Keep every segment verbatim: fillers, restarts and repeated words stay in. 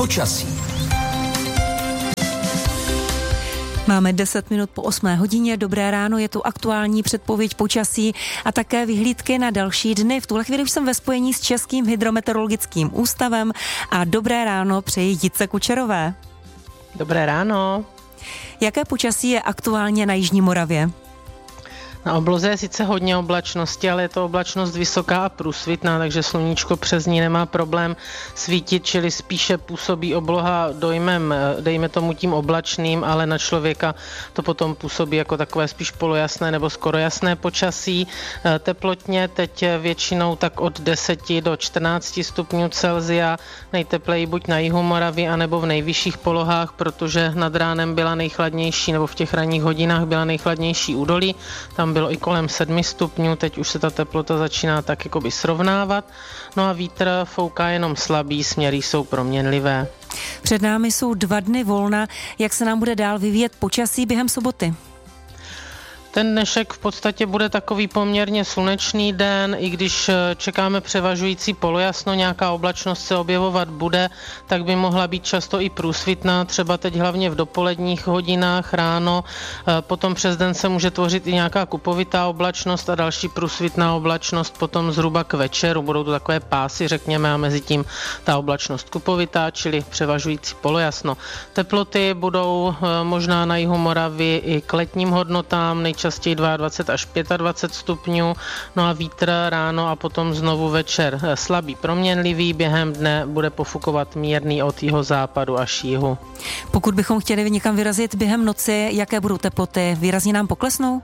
Počasí. Máme deset minut po osmé hodině, dobré ráno, je tu aktuální předpověď počasí a také vyhlídky na další dny. V tuhle chvíli už jsem ve spojení s Českým hydrometeorologickým ústavem a dobré ráno přeji Jitce Kučerové. Dobré ráno. Jaké počasí je aktuálně na Jižní Moravě? Na obloze je sice hodně oblačnosti, ale je to oblačnost vysoká a průsvitná, takže sluníčko přes ní nemá problém svítit, čili spíše působí obloha dojmem, dejme tomu tím oblačným, ale na člověka to potom působí jako takové spíš polojasné nebo skoro jasné počasí. Teplotně teď většinou tak od deseti do čtrnácti stupňů Celsia, nejtepleji buď na jihu Moravy, anebo v nejvyšších polohách, protože nad ránem byla nejchladnější, nebo v těch ranních hodinách byla nejchladnější údolí, tam bylo i kolem sedmi stupňů, teď už se ta teplota začíná tak jakoby srovnávat. No a vítr fouká jenom slabý, směry jsou proměnlivé. Před námi jsou dva dny volna. Jak se nám bude dál vyvíjet počasí během soboty? Ten dnešek v podstatě bude takový poměrně slunečný den, i když čekáme převažující polojasno, nějaká oblačnost se objevovat bude, tak by mohla být často i průsvitná, třeba teď hlavně v dopoledních hodinách ráno, potom přes den se může tvořit i nějaká kupovitá oblačnost a další průsvitná oblačnost potom zhruba k večeru, budou to takové pásy, řekněme, a mezi tím ta oblačnost kupovitá, čili převažující polojasno. Teploty budou možná na jihu Moravy i k letním hodnotám, nejčastěji častěji dvacet dva až dvacet pět stupňů, no a vítr ráno a potom znovu večer slabý proměnlivý, během dne bude pofukovat mírný od jihozápadu až jihu. Pokud bychom chtěli někam vyrazit během noci, jaké budou teploty? Výrazně nám poklesnou?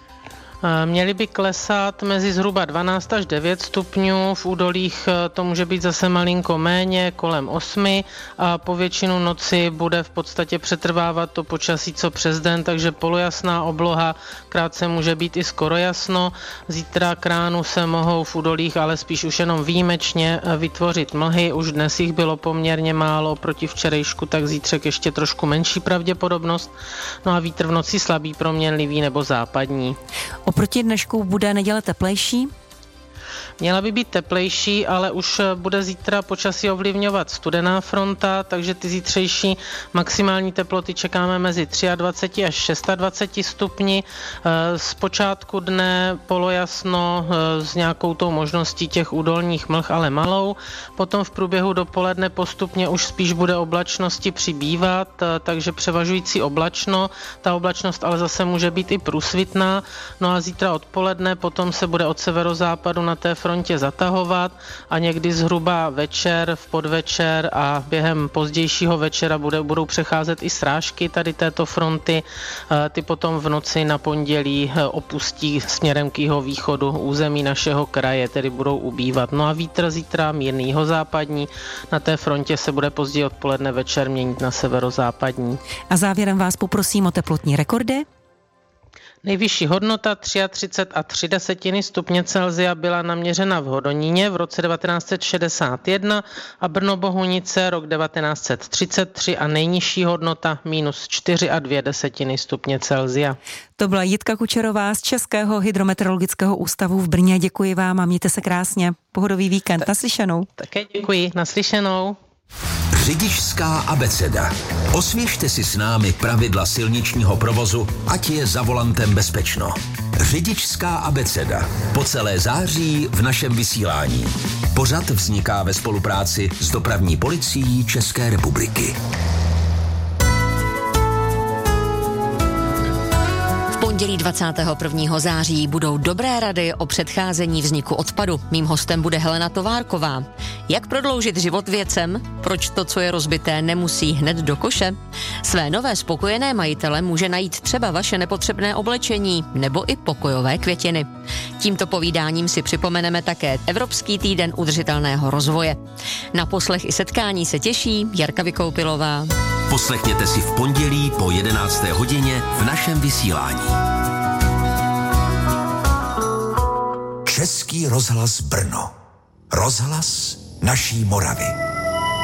Měly by klesat mezi zhruba dvanáct až devět stupňů, v údolích to může být zase malinko méně, kolem osmi a po většinu noci bude v podstatě přetrvávat to počasí co přes den, takže polojasná obloha, krátce může být i skoro jasno. Zítra k ránu se mohou v údolích ale spíš už jenom výjimečně vytvořit mlhy, už dnes jich bylo poměrně málo proti včerejšku, tak zítřek ještě trošku menší pravděpodobnost, no a vítr v noci slabý, proměnlivý nebo západní. Oproti dnešku bude neděle teplejší? Měla by být teplejší, ale už bude zítra počasí ovlivňovat studená fronta, takže ty zítřejší maximální teploty čekáme mezi dvacet tři až dvacet šest stupni. Z počátku dne polojasno s nějakou tou možností těch údolních mlh, ale malou. Potom v průběhu dopoledne postupně už spíš bude oblačnosti přibývat, takže převažující oblačno. Ta oblačnost ale zase může být i průsvitná. No a zítra odpoledne potom se bude od severozápadu na té frontě zatahovat a někdy zhruba večer, v podvečer a během pozdějšího večera bude, budou přecházet i srážky tady této fronty. Ty potom v noci na pondělí opustí směrem k jihovýchodu území našeho kraje, tedy budou ubývat. No a vítr zítra mírný jihozápadní, na té frontě se bude později odpoledne večer měnit na severozápadní. A závěrem vás poprosím o teplotní rekordy. Nejvyšší hodnota třicet tři a tři desetiny stupně Celsia byla naměřena v Hodoníně v roce devatenáct set šedesát jedna a Brno Bohunice rok devatenáct set třicet tři a nejnižší hodnota minus čtyři a dvě desetiny stupně Celsia. To byla Jitka Kučerová z Českého hydrometeorologického ústavu v Brně. Děkuji vám a mějte se krásně. Pohodový víkend. Tak, naslyšenou. Také děkuji. Naslyšenou. Řidičská abeceda. Osvěžte si s námi pravidla silničního provozu, ať je za volantem bezpečno. Řidičská abeceda. Po celé září v našem vysílání. Pořad vzniká ve spolupráci s Dopravní policií České republiky. Pondělí dvacátého prvního září budou dobré rady o předcházení vzniku odpadu. Mým hostem bude Helena Továrková. Jak prodloužit život věcem? Proč to, co je rozbité, nemusí hned do koše? Své nové spokojené majitele může najít třeba vaše nepotřebné oblečení nebo i pokojové květiny. Tímto povídáním si připomeneme také Evropský týden udržitelného rozvoje. Na poslech i setkání se těší Jarka Vykoupilová. Poslechněte si v pondělí po jedenácté hodině v našem vysílání. Český rozhlas Brno. Rozhlas naší Moravy.